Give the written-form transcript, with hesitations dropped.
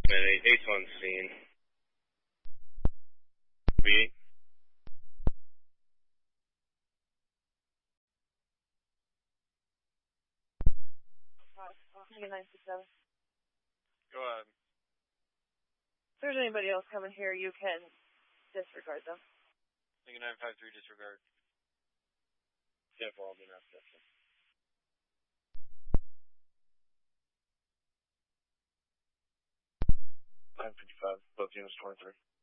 Man, eight's on scene. B. Negative 967. Go ahead. If there's anybody else coming here, you can disregard them. Negative 953, disregard. Yeah, for all the rest of it. 955, both units 23.